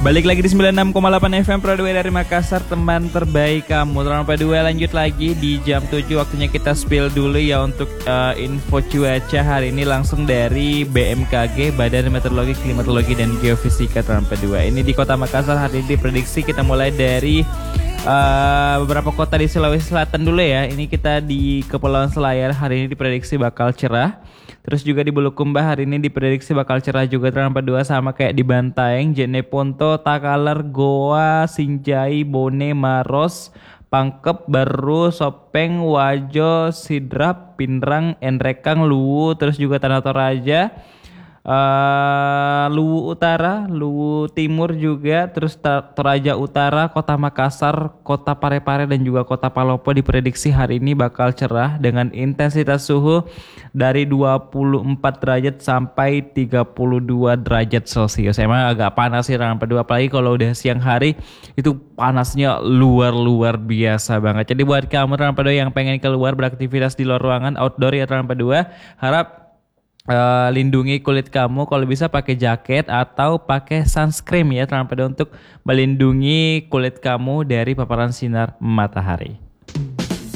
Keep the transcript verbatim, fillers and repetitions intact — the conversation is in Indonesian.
Balik lagi di sembilan puluh enam koma delapan F M Pradua dari Makassar, teman terbaik kamu. Teman Pradua lanjut lagi di jam tujuh, waktunya kita spill dulu ya untuk uh, info cuaca hari ini langsung dari B M K G, Badan Meteorologi, Klimatologi dan Geofisika Teman Pradua. Ini di Kota Makassar hari ini diprediksi kita mulai dari uh, beberapa kota di Sulawesi Selatan dulu ya. Ini kita di Kepulauan Selayar hari ini diprediksi bakal cerah. Terus juga di Bulukumba hari ini diprediksi bakal cerah juga Teman Pradua, sama kayak di Bantaeng, Jeneponto, Takalar, Goa, Sinjai, Bone, Maros, Pangkep, Baru, Sopeng, Wajo, Sidrap, Pinrang, Enrekang, Luwu, terus juga Tanah Toraja, uh, Luwu Utara, Luwu Timur juga, terus Toraja Utara, Kota Makassar, Kota Parepare dan juga Kota Palopo diprediksi hari ini bakal cerah dengan intensitas suhu dari dua puluh empat derajat sampai tiga puluh dua derajat Celcius. Emang agak panas sih Teman Pradua, apalagi kalau udah siang hari itu panasnya luar-luar biasa banget. Jadi buat kamu Teman Pradua yang pengen keluar beraktivitas di luar ruangan, outdoor ya Teman Pradua, harap Uh, lindungi kulit kamu, kalau bisa pakai jaket atau pakai sunscreen ya Teman Pradua untuk melindungi kulit kamu dari paparan sinar matahari.